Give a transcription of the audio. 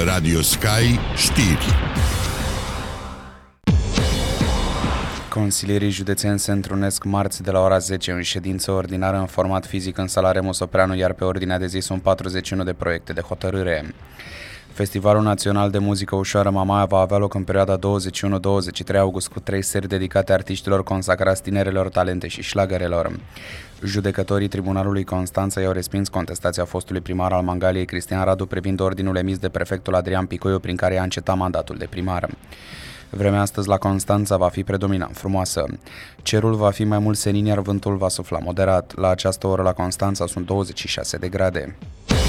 Radio Sky Știri. Consilierii județeni se întrunesc marți de la ora 10 în ședință ordinară în format fizic în sala Remus Opreanu, iar pe ordinea de zi sunt 41 de proiecte de hotărâre. Festivalul Național de Muzică Ușoară Mamaia va avea loc în perioada 21-23 august cu 3 seri dedicate artiștilor consacrați tinerelor talente și șlagărelor. Judecătorii Tribunalului Constanța i-au respins contestația fostului primar al Mangaliei, Cristian Radu, privind ordinul emis de prefectul Adrian Picoiu, prin care i-a încetat mandatul de primar. Vremea astăzi la Constanța va fi predominant frumoasă. Cerul va fi mai mult senin, iar vântul va sufla moderat. La această oră la Constanța sunt 26 de grade.